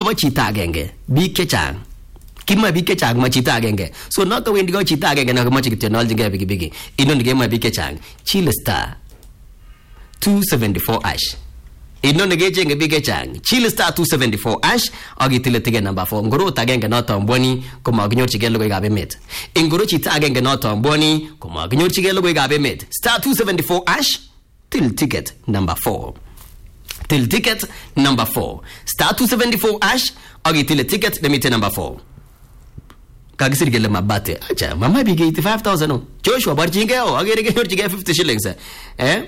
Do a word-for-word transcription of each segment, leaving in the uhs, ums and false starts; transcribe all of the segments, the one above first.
kobo chito agenge biik chechang kimoe biik chechang ma chito agenge so noto wendi ko chito agenge na komoche kityo noljingei pikipiki inoni kemoe biik chechang chile star two seventy-four hash inoni kechenge biik chechang chile star two seventy-four hash akitile ticket number four ngorot agenge noto mboni komakinyorchigei logoiwekab emet ingoro chito agenge noto mboni komakinyorchigei logoiwekab emet star two seventy-four hash till ticket number four till ticket number four star two seventy-four hash akitile ticket nemite number four kagisir kele mabate acha mama bige eighty-five thousand oh Joshua barchingeo agere kenyorchigei fifty shillings eh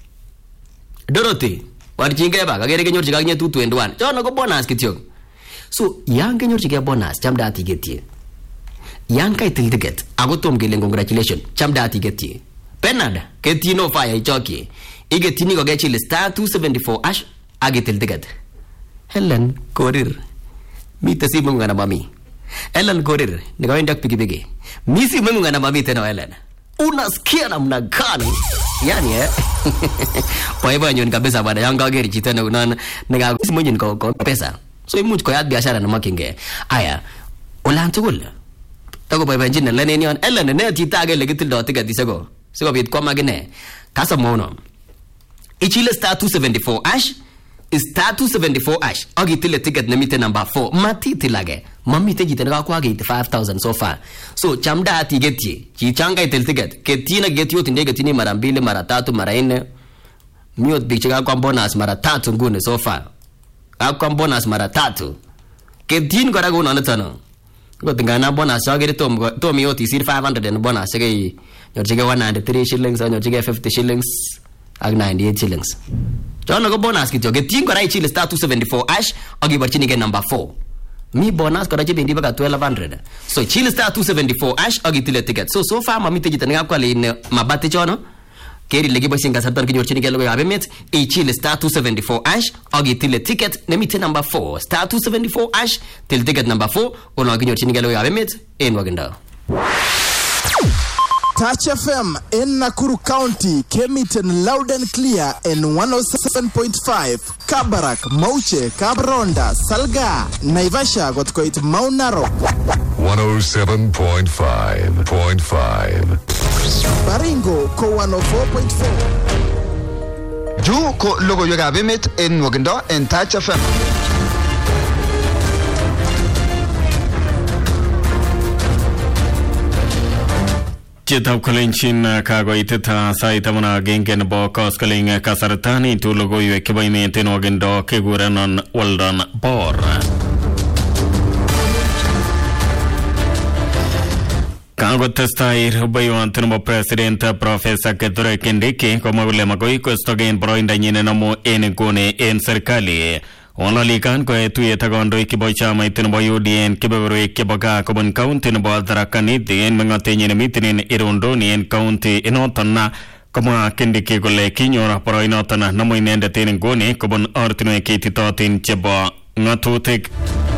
Dorothy barchingei ba agere kenyorchigei akinye two twenty-one chono ko bonus kityo so yang kenyorchigei bonus chamda tigetie yang kaitil ticket agotom kele congratulations chamda tigetie Bernard ketino fire ichoki igetini ko gechile star two seventy-four hash agitil ticket Helen Korir mite simu ngana mami Helen Korir nikaenda pikipiki misi mungu ngana mami tena Helen unasikia namna gani yani eh kwa hivyo nyoni kabisa bwana yangu ageri chitana unaona nika simu nyoni kwa pesa so imuch kwa biashara na makinge aya ulantugul tako baba njina lene nion Helen ne titage legitildo ticket isego siko bit kwa magine kasa mono ichile star two seventy-four hash star two seventy-four hash agitile ticket nemite number four matiti lage mamite jitena kwa eighty-five thousand so far so chamda ati geti chichanga itel ticket ketina geti yote ndege tini mara mbili mara tatu mara nne miot bichika kwa bonus mara tatu ngune so far akwa bonus mara tatu ketin kora kuno netano ngotingana bonus agere tom tom yoti sir five hundred and bonus ke nyorchige one ninety-three shillings nyorchige fifty shillings ak ninety-eight shillings chono ko bonus kityo ketin kora ichile star two seventy-four hash agibarchinige number four mi bonus kora chibendi baka twelve hundred so chile star two seventy-four hash agitile ticket so so far mamite jitani kwa le mabate chono keri legi bosinga saton kinyorchinige logo abemet ichile star two seventy-four hash agitile ticket nemite number four star two seventy-four hash till ticket number four ono kinyorchinige logo abemet en wagenda Touch F M in Nakuru County came it in loud and clear in one oh seven point five. Kabarak, Mauche, Kabronda, Salga, Naivasha got quite Mount Narok. one oh seven point five point five. Baringo, Ko one oh four point four. Ju ko logo yoga bimit in Waganda and Touch F M. Chitab Kalinchin Kago Itita Saitamana Genken Bokos Kaling Kasartani to Logo Yukibai in Wagando Keguranon Waldan Bor. Kago Testai Rubayon Tuno President Professor Keture Kendiki, Komole Magoiko Stogain Broinda Yenamo Enegone en Serkali. Onalikan ko etu yetagondo ikibocha maitin boyudien kibebro ikiboga kobon county no badrakani den mangatenye mitinin irondoni en county inotana koma kendike gole kinyora paro inotana namo inende tenin goni kobon artino ekititotin chebo ngatutik